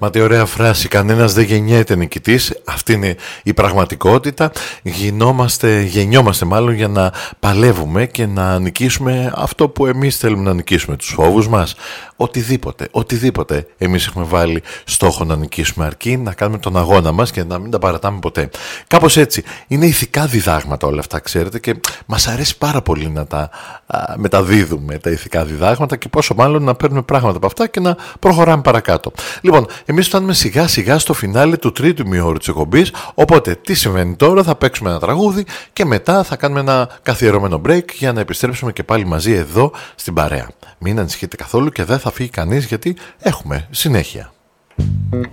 Μα τι ωραία φράση, κανένας δεν γεννιέται νικητής. Αυτή είναι η πραγματικότητα. Γεννιόμαστε μάλλον για να παλεύουμε και να νικήσουμε αυτό που εμείς θέλουμε να νικήσουμε, τους φόβους μας. Οτιδήποτε εμείς έχουμε βάλει στόχο να νικήσουμε, αρκεί να κάνουμε τον αγώνα μας και να μην τα παρατάμε ποτέ. Κάπως έτσι. Είναι ηθικά διδάγματα όλα αυτά, ξέρετε, και μας αρέσει πάρα πολύ να τα μεταδίδουμε τα ηθικά διδάγματα και πόσο μάλλον να παίρνουμε πράγματα από αυτά και να προχωράμε παρακάτω. Λοιπόν, εμείς φτάνουμε σιγά σιγά στο φινάλε του τρίτου ημιώρου της εκπομπής, οπότε τι συμβαίνει τώρα? Θα παίξουμε ένα τραγούδι και μετά θα κάνουμε ένα καθιερωμένο break για να επιστρέψουμε και πάλι μαζί εδώ στην παρέα. Μην ανησυχείτε καθόλου και δεν θα φύγει κανείς, γιατί έχουμε συνέχεια.